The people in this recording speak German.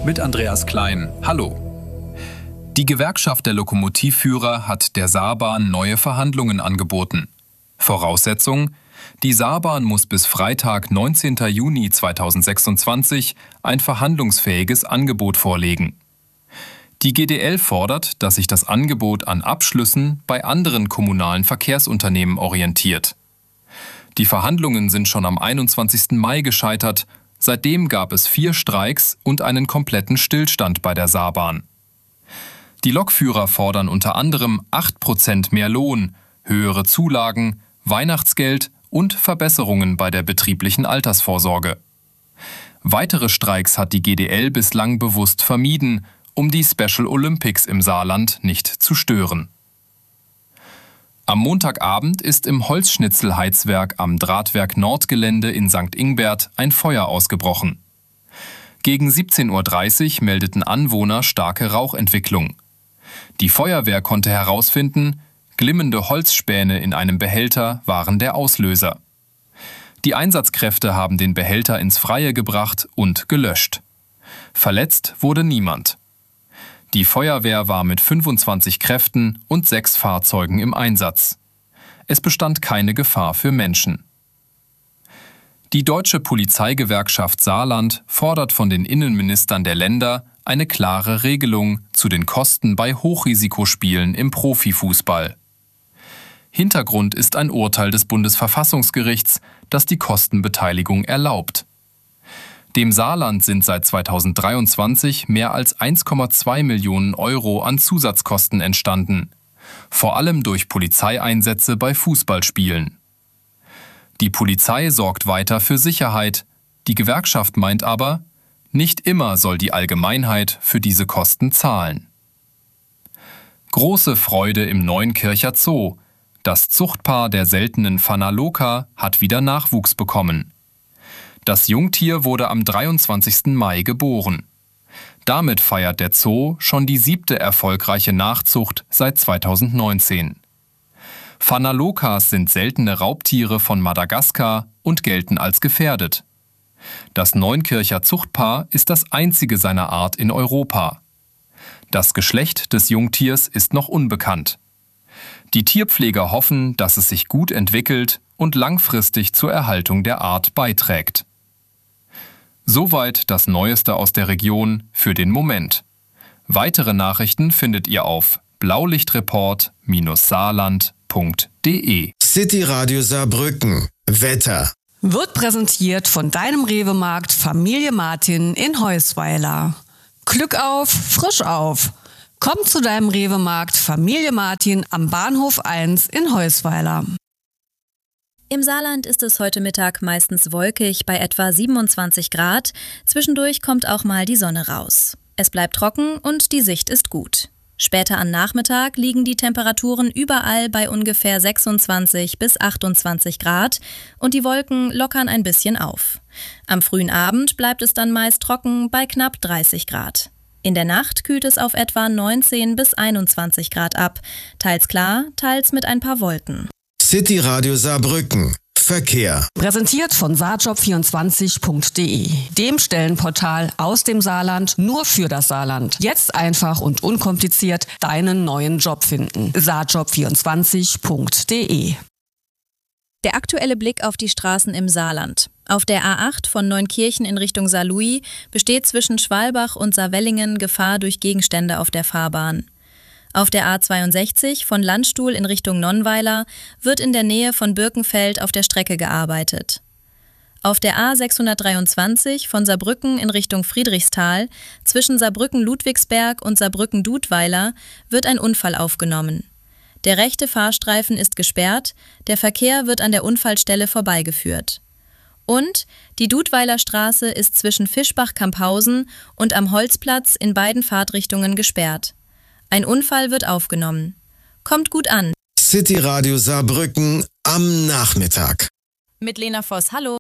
mit Andreas Klein. Hallo. Die Gewerkschaft der Lokomotivführer hat der Saarbahn neue Verhandlungen angeboten. Voraussetzung: Die Saarbahn muss bis Freitag, 19. Juni 2026 ein verhandlungsfähiges Angebot vorlegen. Die GDL fordert, dass sich das Angebot an Abschlüssen bei anderen kommunalen Verkehrsunternehmen orientiert. Die Verhandlungen sind schon am 21. Mai gescheitert. Seitdem gab es 4 Streiks und einen kompletten Stillstand bei der Saarbahn. Die Lokführer fordern unter anderem 8% mehr Lohn, höhere Zulagen, Weihnachtsgeld und Verbesserungen bei der betrieblichen Altersvorsorge. Weitere Streiks hat die GDL bislang bewusst vermieden, um die Special Olympics im Saarland nicht zu stören. Am Montagabend ist im Holzschnitzelheizwerk am Drahtwerk-Nord-Gelände in St. Ingbert ein Feuer ausgebrochen. Gegen 17:30 Uhr meldeten Anwohner starke Rauchentwicklung. Die Feuerwehr konnte herausfinden, glimmende Holzspäne in einem Behälter waren der Auslöser. Die Einsatzkräfte haben den Behälter ins Freie gebracht und gelöscht. Verletzt wurde niemand. Die Feuerwehr war mit 25 Kräften und 6 Fahrzeugen im Einsatz. Es bestand keine Gefahr für Menschen. Die Deutsche Polizeigewerkschaft Saarland fordert von den Innenministern der Länder eine klare Regelung zu den Kosten bei Hochrisikospielen im Profifußball. Hintergrund ist ein Urteil des Bundesverfassungsgerichts, das die Kostenbeteiligung erlaubt. Dem Saarland sind seit 2023 mehr als 1,2 Millionen Euro an Zusatzkosten entstanden, vor allem durch Polizeieinsätze bei Fußballspielen. Die Polizei sorgt weiter für Sicherheit, die Gewerkschaft meint aber, nicht immer soll die Allgemeinheit für diese Kosten zahlen. Große Freude im Neunkircher Zoo. Das Zuchtpaar der seltenen Phanaloka hat wieder Nachwuchs bekommen. Das Jungtier wurde am 23. Mai geboren. Damit feiert der Zoo schon die 7. erfolgreiche Nachzucht seit 2019. Phanalokas sind seltene Raubtiere von Madagaskar und gelten als gefährdet. Das Neunkircher Zuchtpaar ist das einzige seiner Art in Europa. Das Geschlecht des Jungtiers ist noch unbekannt. Die Tierpfleger hoffen, dass es sich gut entwickelt und langfristig zur Erhaltung der Art beiträgt. Soweit das Neueste aus der Region für den Moment. Weitere Nachrichten findet ihr auf blaulichtreport-saarland.de. City Radio Saarbrücken. Wetter. Wird präsentiert von deinem Rewe-Markt Familie Martin in Heusweiler. Glück auf, frisch auf. Komm zu deinem Rewe-Markt Familie Martin am Bahnhof 1 in Heusweiler. Im Saarland ist es heute Mittag meistens wolkig bei etwa 27 Grad. Zwischendurch kommt auch mal die Sonne raus. Es bleibt trocken und die Sicht ist gut. Später am Nachmittag liegen die Temperaturen überall bei ungefähr 26 bis 28 Grad und die Wolken lockern ein bisschen auf. Am frühen Abend bleibt es dann meist trocken bei knapp 30 Grad. In der Nacht kühlt es auf etwa 19 bis 21 Grad ab, teils klar, teils mit ein paar Wolken. City Radio Saarbrücken. Verkehr. Präsentiert von saarjob24.de, dem Stellenportal aus dem Saarland nur für das Saarland. Jetzt einfach und unkompliziert deinen neuen Job finden. saarjob24.de. Der aktuelle Blick auf die Straßen im Saarland. Auf der A8 von Neunkirchen in Richtung Saarlouis besteht zwischen Schwalbach und Saarwellingen Gefahr durch Gegenstände auf der Fahrbahn. Auf der A62 von Landstuhl in Richtung Nonnweiler wird in der Nähe von Birkenfeld auf der Strecke gearbeitet. Auf der A623 von Saarbrücken in Richtung Friedrichsthal zwischen Saarbrücken-Ludwigsberg und Saarbrücken-Dudweiler wird ein Unfall aufgenommen. Der rechte Fahrstreifen ist gesperrt, der Verkehr wird an der Unfallstelle vorbeigeführt. Und die Dudweiler Straße ist zwischen Fischbach-Kamphausen und am Holzplatz in beiden Fahrtrichtungen gesperrt. Ein Unfall wird aufgenommen. Kommt gut an. City Radio Saarbrücken am Nachmittag. Mit Lena Voss, hallo.